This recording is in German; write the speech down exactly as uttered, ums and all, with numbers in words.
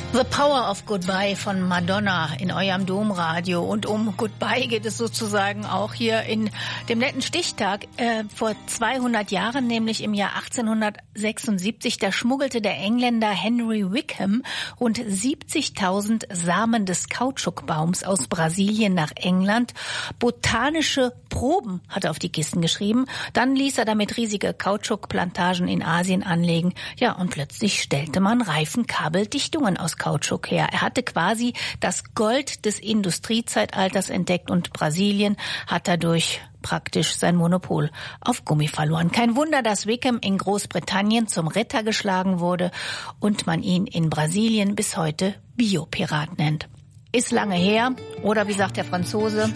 The Power of Goodbye von Madonna in eurem Domradio. Und um Goodbye geht es sozusagen auch hier in dem netten Stichtag. Äh, vor zweihundert Jahren, nämlich im Jahr achtzehnhundertsechsundsiebzig, da schmuggelte der Engländer Henry Wickham rund siebzigtausend Samen des Kautschukbaums aus Brasilien nach England. Botanische Proben hat er auf die Kisten geschrieben. Dann ließ er damit riesige Kautschukplantagen in Asien anlegen. Ja, und plötzlich stellte man Reifenkabeldichtungen aus Kautschuk her. Er hatte quasi das Gold des Industriezeitalters entdeckt und Brasilien hat dadurch praktisch sein Monopol auf Gummi verloren. Kein Wunder, dass Wickham in Großbritannien zum Ritter geschlagen wurde und man ihn in Brasilien bis heute Biopirat nennt. Ist lange her, oder wie sagt der Franzose,